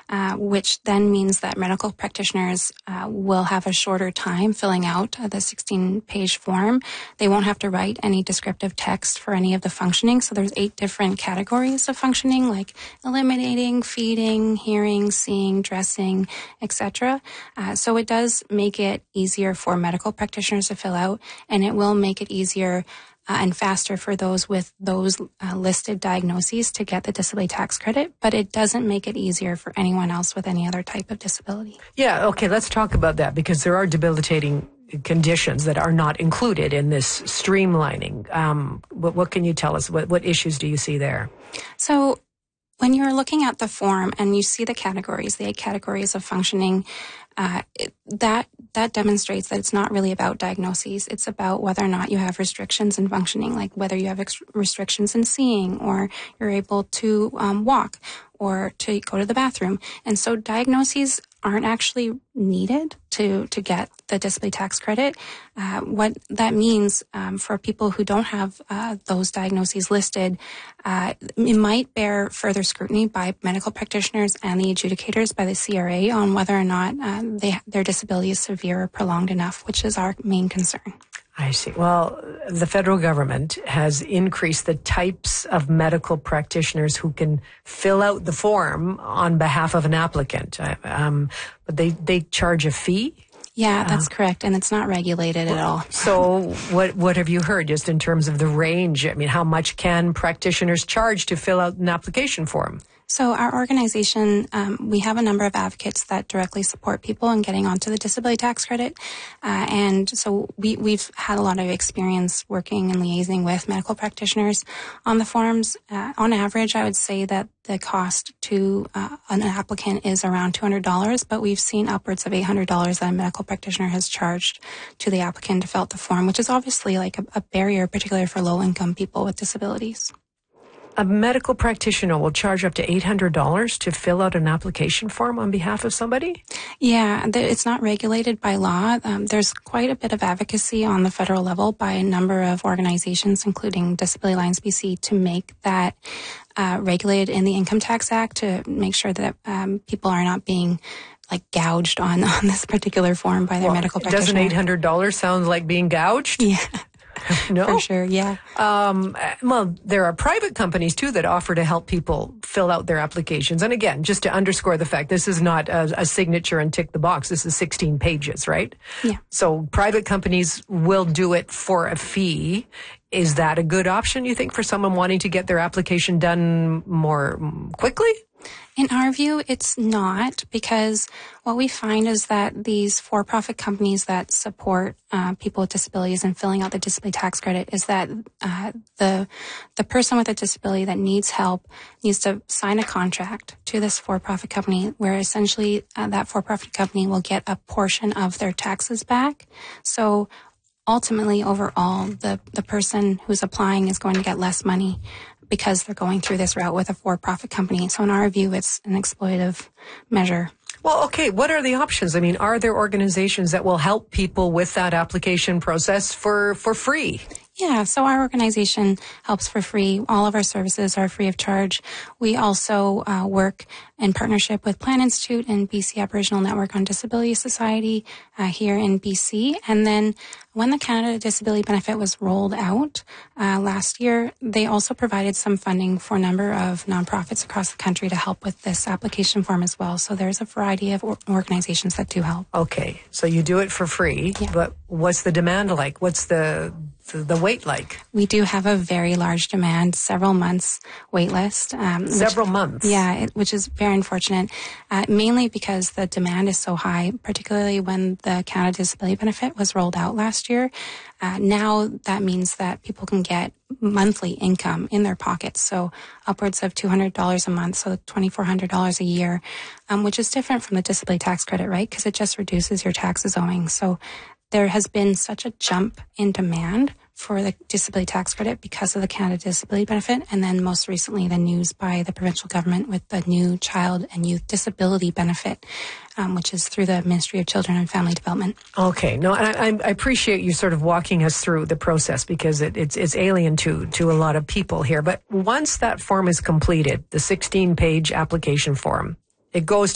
which then means that medical practitioners will have a shorter time filling out the 16-page form. They won't have to write any descriptive text for any of the functioning. So there's 8 different categories of functioning, like eliminating, feeding, hearing, seeing, dressing, etc. So it does make it easier for medical practitioners to fill out, and it will make it easier and faster for those with those listed diagnoses to get the disability tax credit, but it doesn't make it easier for anyone else with any other type of disability. Yeah, okay, let's talk about that, because there are debilitating conditions that are not included in this streamlining. What can you tell us? What issues do you see there? So when you're looking at the form and you see the categories, the 8 categories of functioning, that demonstrates that it's not really about diagnoses. It's about whether or not you have restrictions in functioning, like whether you have restrictions in seeing, or you're able to walk, or to go to the bathroom. And so diagnoses aren't actually needed to get the disability tax credit. What that means for people who don't have those diagnoses listed, it might bear further scrutiny by medical practitioners and the adjudicators by the CRA on whether or not their disability is severe or prolonged enough, which is our main concern. I see. Well, the federal government has increased the types of medical practitioners who can fill out the form on behalf of an applicant. But they charge a fee? Yeah, that's correct. And it's not regulated at all. So what have you heard just in terms of the range? I mean, how much can practitioners charge to fill out an application form? So our organization, we have a number of advocates that directly support people in getting onto the disability tax credit. And so we've had a lot of experience working and liaising with medical practitioners on the forms. On average, I would say that the cost to an applicant is around $200, but we've seen upwards of $800 that a medical practitioner has charged to the applicant to fill out the form, which is obviously like a barrier, particularly for low-income people with disabilities. A medical practitioner will charge up to $800 to fill out an application form on behalf of somebody? Yeah, it's not regulated by law. There's quite a bit of advocacy on the federal level by a number of organizations, including Disability Alliance BC, to make that regulated in the Income Tax Act, to make sure that people are not being gouged on this particular form by their medical practitioner. Doesn't $800 sound like being gouged? Yeah. No? For sure, yeah. Well, there are private companies, too, that offer to help people fill out their applications. And again, just to underscore the fact, this is not a signature and tick the box. This is 16 pages, right? Yeah. So private companies will do it for a fee. Is that a good option, you think, for someone wanting to get their application done more quickly? In our view, it's not, because what we find is that these for-profit companies that support people with disabilities and filling out the disability tax credit is that the person with a disability that needs help needs to sign a contract to this for-profit company, where essentially that for-profit company will get a portion of their taxes back. So ultimately, overall, the person who's applying is going to get less money because they're going through this route with a for-profit company. So in our view, it's an exploitative measure. Well, okay, what are the options? I mean, are there organizations that will help people with that application process for free? Yeah, so our organization helps for free. All of our services are free of charge. We also work in partnership with Plan Institute and BC Aboriginal Network on Disability Society here in BC. And then when the Canada Disability Benefit was rolled out last year, they also provided some funding for a number of nonprofits across the country to help with this application form as well. So there's a variety of organizations that do help. Okay, so you do it for free, yeah. But what's the demand like? What's the wait like? We do have a very large demand, several months wait list. Several months? Yeah, which is very unfortunate, mainly because the demand is so high, particularly when the Canada Disability Benefit was rolled out last year. Now that means that people can get monthly income in their pockets, so upwards of $200 a month, so $2,400 a year, which is different from the disability tax credit, right? Because it just reduces your taxes owing. So there has been such a jump in demand for the disability tax credit because of the Canada Disability Benefit, and then most recently the news by the provincial government with the new Child and Youth Disability Benefit, which is through the Ministry of Children and Family Development. Okay. No, and I appreciate you sort of walking us through the process, because it's alien to a lot of people here. But once that form is completed, the 16-page application form, it goes